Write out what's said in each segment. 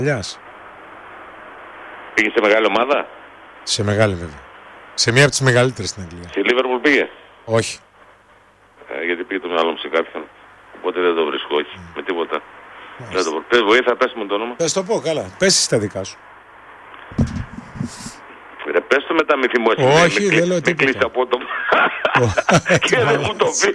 Λιάς. Πήγε σε μεγάλη ομάδα. Σε μεγάλη βέβαια. Σε μία από τις μεγαλύτερες στην Αγγλία. Στη Λίβερπουλ πήγε. Όχι. Γιατί πήγε το μυαλό μου σε κάποιον. Οπότε δεν το βρίσκω, όχι. Με τίποτα. Δεν το πες βοήθεια, πες μου το όνομα. Θα το πω, καλά. Πες τα δικά σου. Πες το μετά, μη θυμώσεις. Όχι, δεν λέω τίποτα. Με κλείσει απότομα. Και δεν μου το πεις.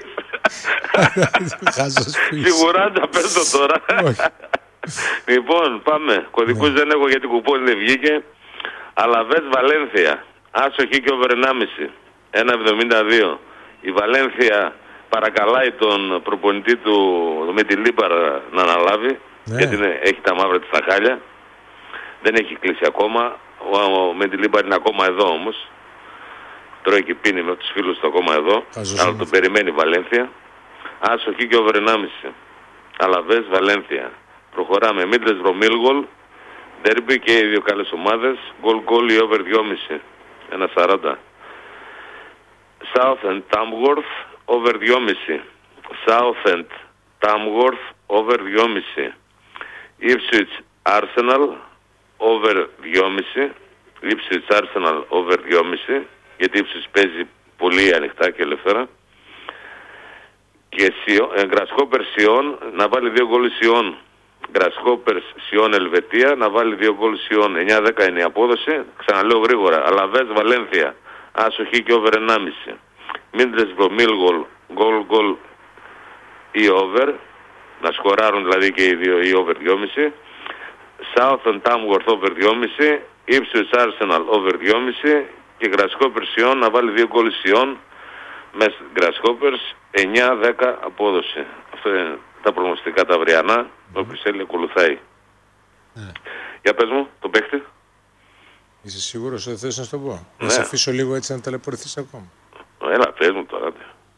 Σιγουράντα, πες το τώρα. Λοιπόν, πάμε. Κωδικούς δεν έχω γιατί κουπόν δεν βγήκε. Αλαβές Βαλένθια. Άσοχη και over 1,5. 1,72. Η Βαλένθια παρακαλάει τον προπονητή του με τη Λίμπαρα να αναλάβει. Γιατί έχει τα μαύρα της στα χάλια. Δεν έχει κλείσει ακόμα. Ο Μεντιλίμπαρ είναι ακόμα εδώ όμως. Τρώει και πίνει με τους φίλους του ακόμα εδώ. Αλλά τον περιμένει η Βαλένθια. Άσοχη και over 1,5. Αλαβές Βαλένθια. Προχωράμε. Μίτλες Ρομίλγολ. Ντέρμπι και οι δύο καλές ομάδες. Γκολ ή over 2,5. 1,40. Southend Tamworth over 2,5. Southend Tamworth over 2,5. Ipswich Arsenal over 2,5. Ipswich Arsenal over 2,5. Γιατί Ipswich παίζει πολύ ανοιχτά και ελεύθερα. Και Γκρασχόπερ Σιόν να βάλει 2 γκολ Σιόν. Γκρασχόπερ Σιόν Ελβετία να βάλει 2 γκολ Σιόν. 9-10 είναι η απόδοση. Ξαναλέω γρήγορα. Αλαβές Βαλένθια. Άσοχη και over 1,5. Μίντρες Βρομίλγολ γκολ ή over. Να σκοράρουν δηλαδή και οι δύο ή over 2,5. Southend Tamworth over 2,5. Ipswich Arsenal over 2,5. Και Γκρασχόπερ Σιόν να βάλει 2 γκολ Σιόν. Με Γκρασχόπερς 9-10 απόδοση. Αυτό είναι τα προγνωστικά τα αυριανά. Όποιος θέλει ακολουθάει. Για πες μου, το παίχτη. Είσαι σίγουρος ότι θες να σου το πω? Να σε αφήσω λίγο έτσι να ταλαιπωρηθείς ακόμα. Έλα, πες μου τώρα.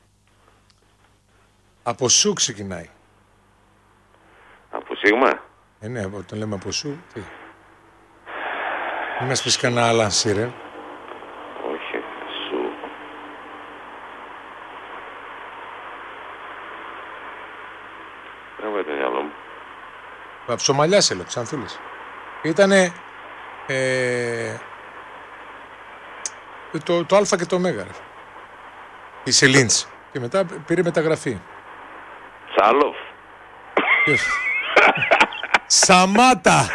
Από σου ξεκινάει. Από Σίγμα. Ναι, όταν λέμε από σου, τι. Μην μας πεις κανένα άλλα σύρε. Όχι, σου. Δεν με το μυαλό μου. Ψωμαλιά σε λέω, Ξανθούλης. Ήτανε το Α και το Ω. Η Σελίντς. Και μετά πήρε μεταγραφή. Τσάλοφ. Σαμάτα.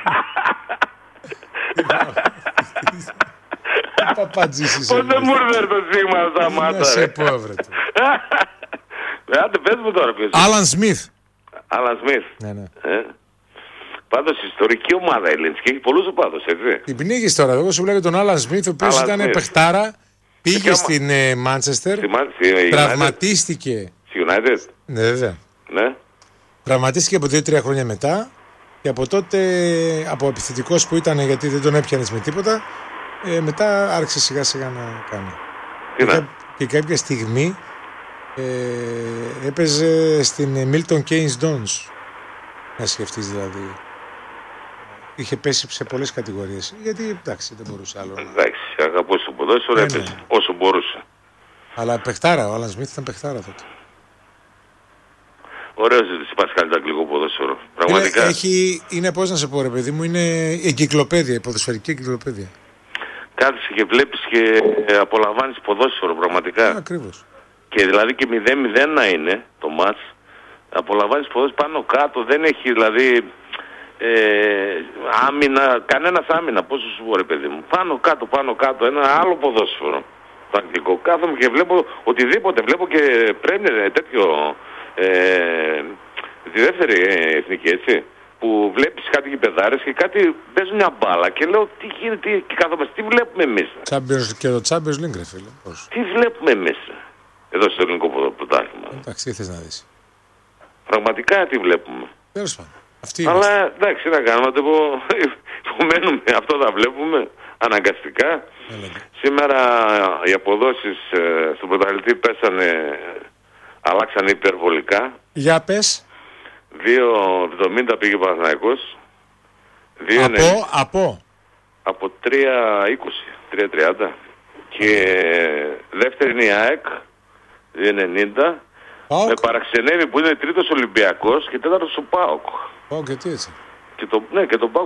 Παπατζής. Πώς δεν μου έρθει το Σίγμα Σαμάτα. Να σε πω, βρε. Άντε πες μου τώρα ποιος. Άλαν Σμιθ. Άλαν Σμιθ. Ναι. Πάντως ιστορική ομάδα Ελληνική και έχει πολλούς οπαδούς, έτσι. Την πνίγεις τώρα. Εγώ σου βλέπω τον Άλαν Σμιθ, ο οποίος ήταν παιχτάρα, πήγε στην Μάντσεστερ, τραυματίστηκε. Στη United. Ναι, βέβαια. Ναι. Τραυματίστηκε από 2-3 χρόνια μετά και από τότε, από επιθετικός που ήταν, γιατί δεν τον έπιανες με τίποτα, μετά άρχισε σιγά σιγά να κάνει. Και κάποια στιγμή έπαιζε στην Milton Keynes Dons. Να σκεφτείς δηλαδή. Είχε πέσει σε πολλές κατηγορίες. Γιατί εντάξει δεν μπορούσε άλλο. Εντάξει, αγαπώ στο ποδόσφαιρο, έπαιζε όσο μπορούσε. Αλλά παιχτάρα, ο Άλαν Σμιθ ήταν παιχτάρα τότε. Ωραίος της Πασχάλης αγγλικό ποδόσφαιρο. Πραγματικά. Είναι πώς να σε πω ρε παιδί μου, είναι εγκυκλοπαίδεια, η ποδοσφαιρική εγκυκλοπαίδεια. Κάθεσαι και βλέπεις και απολαμβάνεις ποδόσφαιρο πραγματικά. Ακριβώς. Και δηλαδή και 0-0 να είναι το μάτς. Απολαμβάνεις ποδόσφαιρο πάνω κάτω, δεν έχει δηλαδή άμυνα, κανένας άμυνα, πόσο σου πω ρε παιδί μου. Πάνω κάτω, ένα άλλο ποδόσφαιρο. Το αγγλικό. Κάθομαι και βλέπω οτιδήποτε, βλέπω και Πρέμιερ τέτοιο, τη δεύτερη εθνική έτσι, που βλέπεις κάτι γηπεδάρες και κάτι παίζουν μια μπάλα και λέω τι γίνεται και κάθομαι, τι βλέπουμε εμείς. Και το Champions League ρε φίλε. Τι βλέπουμε εμείς εδώ στο ελληνικό πρωτάθλημα. Εντάξει, τι θες να δεις. Πραγματικά τι βλέπουμε. Τέλος πάντων. Αλλά εντάξει, να κάνουμε, που μένουμε, αυτό θα βλέπουμε αναγκαστικά. Σήμερα οι αποδόσεις στον πρωταθλητή πέσανε, αλλάξανε υπερβολικά. Για πες. 2,70 πήγε ο Παναθηναϊκός. Από 3,20, 3,30. Και δεύτερη είναι η ΑΕΚ, 2,90. Με παραξενεύει που είναι τρίτος Ολυμπιακός και τέταρτος ο ΠΑΟΚ. Και τι έτσι. Και τον Πάοκ